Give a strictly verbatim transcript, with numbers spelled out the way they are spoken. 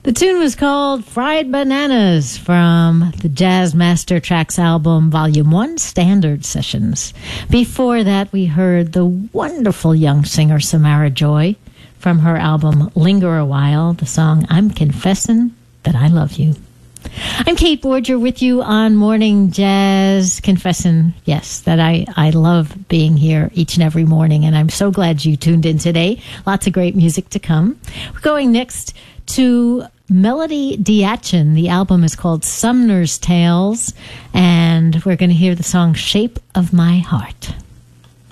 The tune was called Fried Bananas from the Jazz Master Tracks album, Volume one, Standard Sessions. Before that, we heard the wonderful young singer Samara Joy from her album Linger a While, the song I'm Confessing That I Love You. I'm Kate Borger with you on Morning Jazz, confessing, yes, that I, I love being here each and every morning, and I'm so glad you tuned in today. Lots of great music to come. We're going next to Melody Diachin. The album is called Sumner's Tales, and we're going to hear the song Shape of My Heart.